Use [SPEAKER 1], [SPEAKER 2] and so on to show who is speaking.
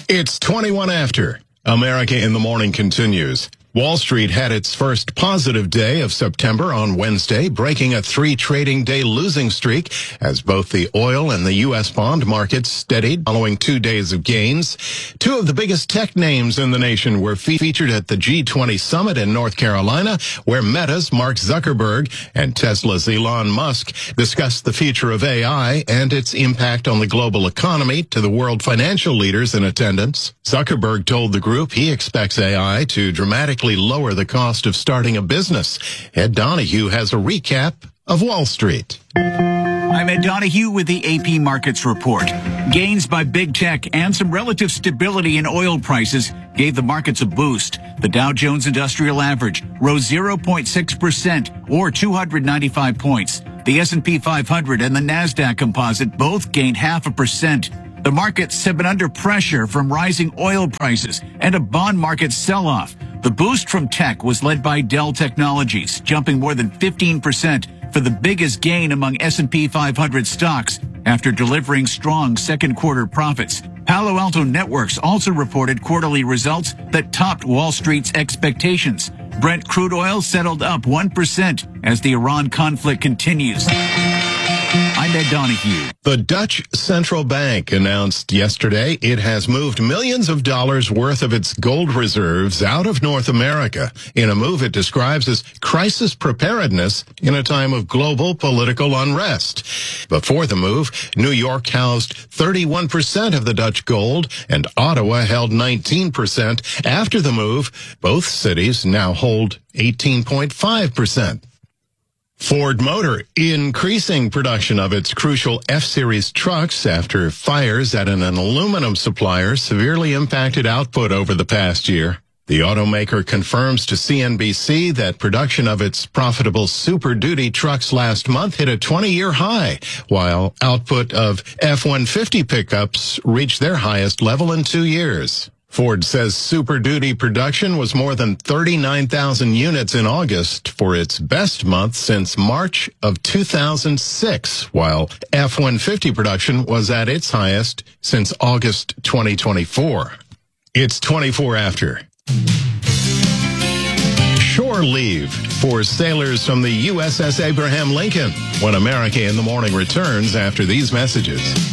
[SPEAKER 1] It's 21 after. America in the Morning continues. Wall Street had its first positive day of September on Wednesday, breaking a 3-trading-day losing streak as both the oil and the U.S. bond markets steadied following 2 days of gains. Two of the biggest tech names in the nation were featured at the G20 summit in North Carolina, where Meta's Mark Zuckerberg and Tesla's Elon Musk discussed the future of AI and its impact on the global economy to the world financial leaders in attendance. Zuckerberg told the group he expects AI to dramatically lower the cost of starting a business. Ed Donahue has a recap of Wall Street.
[SPEAKER 2] I'm Ed Donahue with the AP Markets Report. Gains by big tech and some relative stability in oil prices gave the markets a boost. The Dow Jones Industrial Average rose 0.6% or 295 points. The S&P 500 and the NASDAQ Composite both gained 0.5%. The markets have been under pressure from rising oil prices and a bond market sell-off. The boost from tech was led by Dell Technologies, jumping more than 15% for the biggest gain among S&P 500 stocks after delivering strong second quarter profits. Palo Alto Networks also reported quarterly results that topped Wall Street's expectations. Brent crude oil settled up 1% as the Iran conflict continues. I'm Ed Donahue.
[SPEAKER 1] The Dutch Central Bank announced yesterday it has moved millions of dollars worth of its gold reserves out of North America in a move it describes as crisis preparedness in a time of global political unrest. Before the move, New York housed 31% of the Dutch gold and Ottawa held 19%. After the move, both cities now hold 18.5%. Ford Motor increasing production of its crucial F-Series trucks after fires at an aluminum supplier severely impacted output over the past year. The automaker confirms to CNBC that production of its profitable Super Duty trucks last month hit a 20-year high, while output of F-150 pickups reached their highest level in 2 years. Ford says Super Duty production was more than 39,000 units in August for its best month since March of 2006, while F-150 production was at its highest since August 2024. It's 24 after. Shore leave for sailors from the USS Abraham Lincoln when America in the Morning returns after these messages.